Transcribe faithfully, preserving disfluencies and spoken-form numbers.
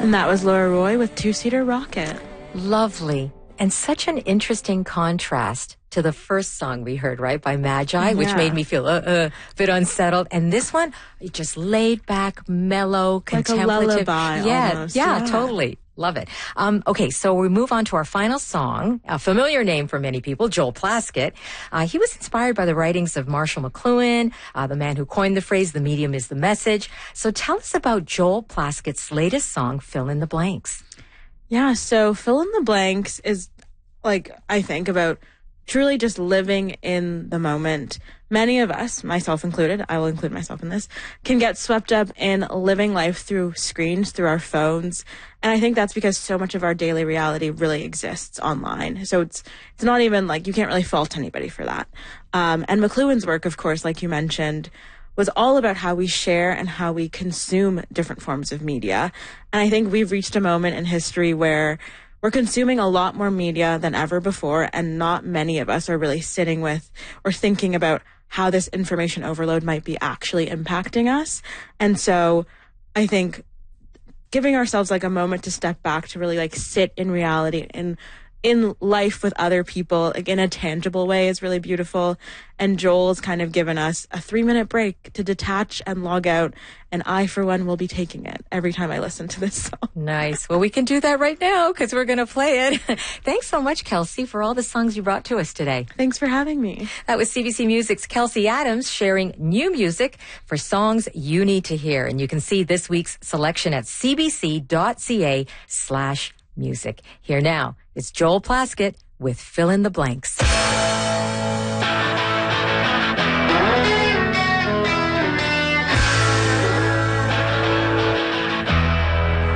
And that was Laura Roy with Two-Seater Rocket. Lovely. And such an interesting contrast to the first song we heard, right, by Magi, yeah. which made me feel uh, uh, a bit unsettled. And this one, it just laid back, mellow, contemplative. Like a lullaby yeah, almost. Yeah, yeah, totally. Love it. Um, okay, so we move on to our final song, a familiar name for many people, Joel Plaskett. Uh, he was inspired by the writings of Marshall McLuhan, uh, the man who coined the phrase, the medium is the message. So tell us about Joel Plaskett's latest song, Fill in the Blanks. Yeah, so Fill in the Blanks is, like, I think about truly just living in the moment. Many of us, myself included, I will include myself in this, can get swept up in living life through screens, through our phones. And I think that's because so much of our daily reality really exists online. So it's it's not even like, you can't really fault anybody for that. Um, and McLuhan's work, of course, like you mentioned, was all about how we share and how we consume different forms of media. And I think we've reached a moment in history where we're consuming a lot more media than ever before, and not many of us are really sitting with or thinking about how this information overload might be actually impacting us. And so I think giving ourselves like a moment to step back, to really like sit in reality and in life with other people, like in a tangible way, is really beautiful. And Joel's kind of given us a three minute break to detach and log out. And I, for one, will be taking it every time I listen to this song. Nice. Well, we can do that right now because we're going to play it. Thanks so much, Kelsey, for all the songs you brought to us today. Thanks for having me. That was C B C Music's Kelsey Adams sharing new music for songs you need to hear. And you can see this week's selection at cbc.ca slash music. Here now is Joel Plaskett with Fill in the Blanks.